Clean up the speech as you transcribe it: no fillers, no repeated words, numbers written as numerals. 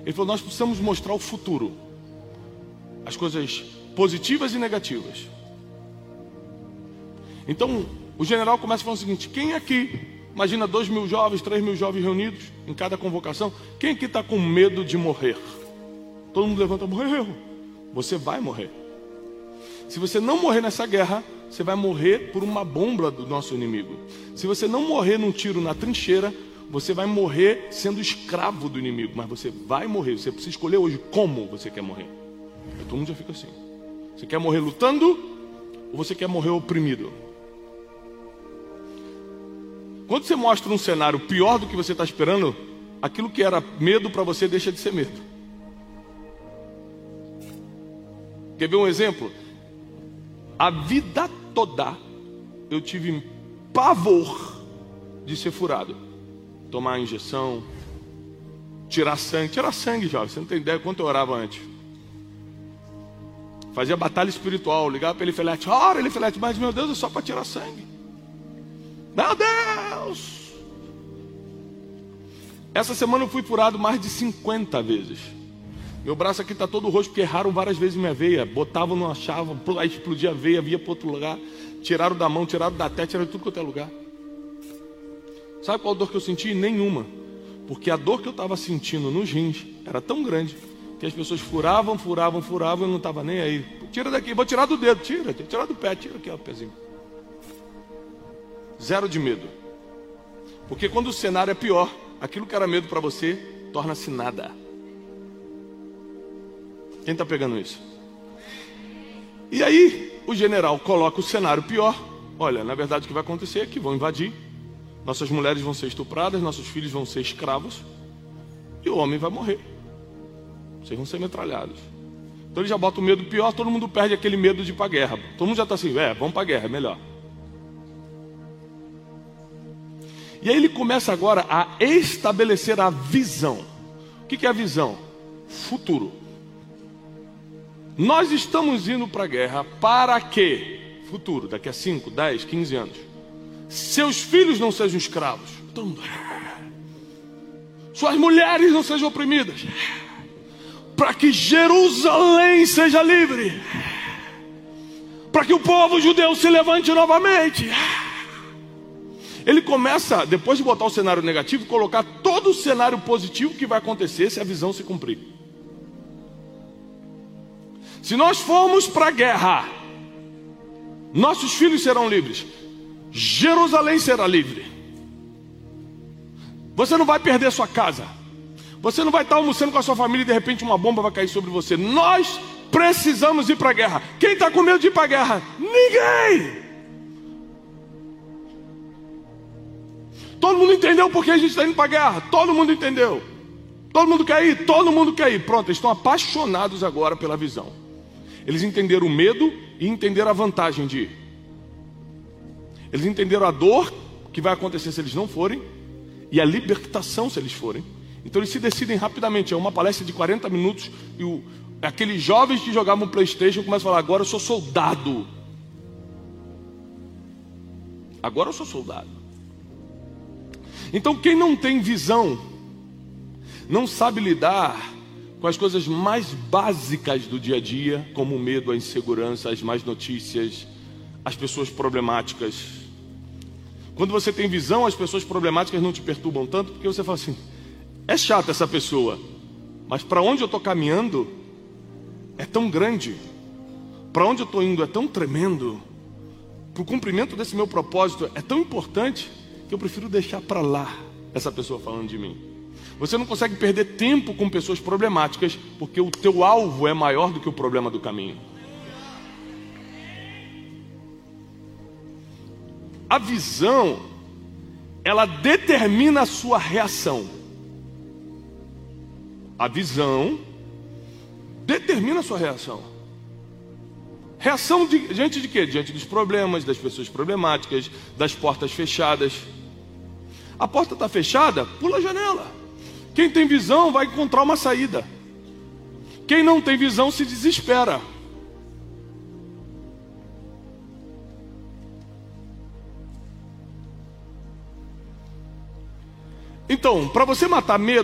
Ele falou, nós precisamos mostrar o futuro. As coisas positivas e negativas. Então, o general começa falando o seguinte, quem aqui, imagina 2.000 jovens, 3.000 jovens reunidos em cada convocação, quem aqui está com medo de morrer? Todo mundo levanta, morreu. Você vai morrer. Se você não morrer nessa guerra, você vai morrer por uma bomba do nosso inimigo. Se você não morrer num tiro na trincheira, você vai morrer sendo escravo do inimigo. Mas você vai morrer. Você precisa escolher hoje como você quer morrer. Aí todo mundo já fica assim. Você quer morrer lutando ou você quer morrer oprimido? Quando você mostra um cenário pior do que você está esperando, aquilo que era medo para você deixa de ser medo. Quer ver um exemplo? A vida toda eu tive pavor de ser furado. Tomar injeção, tirar sangue. Tirar sangue, jovem, você não tem ideia quanto eu orava antes. Fazia batalha espiritual, ligava para Elifelete, ora Elifelete, mas meu Deus, é só para tirar sangue. Meu Deus! Essa semana eu fui furado mais de 50 vezes. Meu braço aqui está todo roxo, porque erraram várias vezes minha veia. Botavam, não achavam, aí explodia a veia, via para outro lugar. Tiraram da mão, tiraram da testa, tiraram de tudo quanto é lugar. Sabe qual dor que eu senti? Nenhuma. Porque a dor que eu estava sentindo nos rins era tão grande que as pessoas furavam e eu não estava nem aí. Tira daqui, vou tirar do dedo, tira do pé, tira aqui ó, o pezinho. Zero de medo. Porque quando o cenário é pior, aquilo que era medo para você torna-se nada. Quem está pegando isso? E aí o general coloca o cenário pior. Olha, na verdade o que vai acontecer é que vão invadir. Nossas mulheres vão ser estupradas, nossos filhos vão ser escravos. E o homem vai morrer. Vocês vão ser metralhados. Então ele já bota o medo pior, todo mundo perde aquele medo de ir para a guerra. Todo mundo já está assim, vamos para a guerra, é melhor. E aí ele começa agora a estabelecer a visão. O que é a visão? Futuro. Nós estamos indo para a guerra para quê? Futuro, daqui a 5, 10, 15 anos. Seus filhos não sejam escravos. Todo mundo. Suas mulheres não sejam oprimidas. Para que Jerusalém seja livre. Para que o povo judeu se levante novamente. Ele começa, depois de botar o cenário negativo, colocar todo o cenário positivo que vai acontecer se a visão se cumprir. Se nós formos para a guerra, nossos filhos serão livres. Jerusalém será livre. Você não vai perder sua casa. Você não vai estar almoçando com a sua família e de repente uma bomba vai cair sobre você. Nós precisamos ir para a guerra. Quem está com medo de ir para a guerra? Ninguém! Todo mundo entendeu por que a gente está indo para a guerra. Todo mundo entendeu. Todo mundo quer ir? Todo mundo quer ir. Pronto, eles estão apaixonados agora pela visão. Eles entenderam o medo e entenderam a vantagem de ir. Eles entenderam a dor que vai acontecer se eles não forem e a libertação se eles forem. Então eles se decidem rapidamente. É uma palestra de 40 minutos e aqueles jovens que jogavam PlayStation começam a falar, agora eu sou soldado. Agora eu sou soldado. Então quem não tem visão, não sabe lidar com as coisas mais básicas do dia a dia, como o medo, a insegurança, as más notícias, as pessoas problemáticas. Quando você tem visão, as pessoas problemáticas não te perturbam tanto, porque você fala assim, é chata essa pessoa, mas para onde eu estou caminhando é tão grande, para onde eu estou indo é tão tremendo, para o cumprimento desse meu propósito é tão importante, que eu prefiro deixar para lá essa pessoa falando de mim. Você não consegue perder tempo com pessoas problemáticas, porque o teu alvo é maior do que o problema do caminho. A visão, ela determina a sua reação. A visão determina a sua reação. Reação diante de quê? Diante dos problemas, das pessoas problemáticas, das portas fechadas. A porta está fechada, pula a janela. Quem tem visão vai encontrar uma saída. Quem não tem visão se desespera. Então, para você matar medo,